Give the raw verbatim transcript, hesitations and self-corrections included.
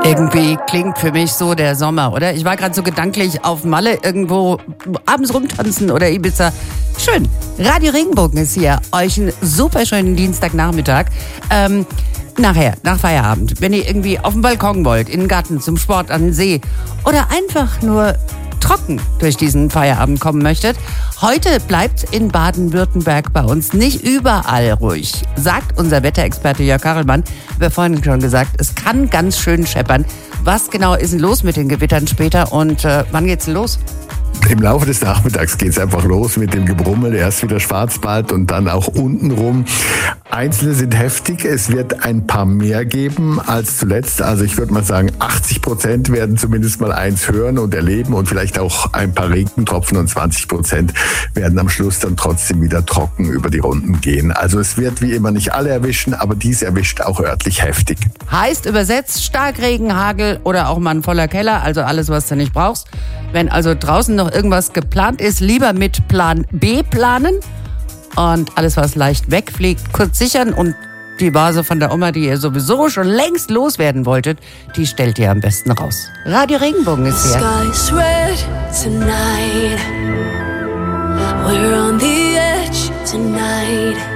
Irgendwie klingt für mich so der Sommer, oder? Ich war gerade so gedanklich auf Malle irgendwo abends rumtanzen oder Ibiza. Schön. Radio Regenbogen ist hier. Euch einen super schönen Dienstagnachmittag. Ähm, nachher, nach Feierabend, wenn ihr irgendwie auf den Balkon wollt, in den Garten, zum Sport, an den See oder einfach nur trocken durch diesen Feierabend kommen möchtet. Heute bleibt in Baden-Württemberg bei uns nicht überall ruhig, sagt unser Wetterexperte Jörg Kachelmann. Wir haben vorhin schon gesagt, es kann ganz schön scheppern. Was genau ist denn los mit den Gewittern später und äh, wann geht's denn los? Im Laufe des Nachmittags geht es einfach los mit dem Gebrummel. Erst wieder Schwarzwald und dann auch untenrum. Einzelne sind heftig. Es wird ein paar mehr geben als zuletzt. Also ich würde mal sagen, achtzig Prozent werden zumindest mal eins hören und erleben und vielleicht auch ein paar Regentropfen und zwanzig Prozent werden am Schluss dann trotzdem wieder trocken über die Runden gehen. Also es wird wie immer nicht alle erwischen, aber dies erwischt auch örtlich heftig. Heißt übersetzt Starkregen, Hagel oder auch mal ein voller Keller, also alles, was du nicht brauchst. Wenn also draußen noch irgendwas geplant ist, lieber mit Plan B planen und alles, was leicht wegfliegt, kurz sichern und die Vase von der Oma, die ihr sowieso schon längst loswerden wolltet, die stellt ihr am besten raus. Radio Regenbogen ist hier. Sky's red tonight. We're on the edge tonight.